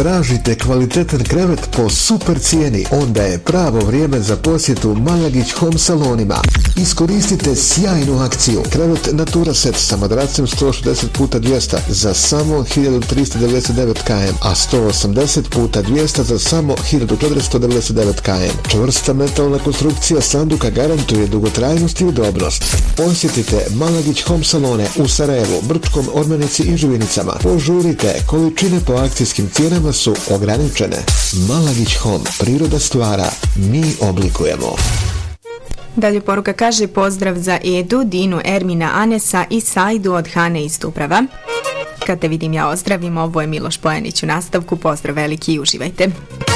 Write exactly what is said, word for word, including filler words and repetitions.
Tražite kvalitetan krevet po super cijeni? Onda je pravo vrijeme za posjetu Malagić Home salonima. Iskoristite sjajnu akciju. Krevet Natura Set sa madracem sto šezdeset puta dvjesto za samo hiljadu tristo devedeset devet km, a sto osamdeset puta dvjesto za samo hiljadu četiristo devedeset devet km. Čvrsta metalna konstrukcija sanduka garantuje dugotrajnost i udobnost. Posjetite Malagić Home salone u Sarajevu, Brčkom, Ormanici i Živinicama. Požurite, količine po akcijskim cijenama su ograničene. Malagić Home, priroda stvara, mi oblikujemo. Dalje poruka kaže: pozdrav za Edu, Dinu, Ermina, Anesa i Sajdu od Hane iz Dubrava. Kad te vidim ja ozdravim, ovo je Miloš Bojanić u nastavku, pozdrav veliki i uživajte.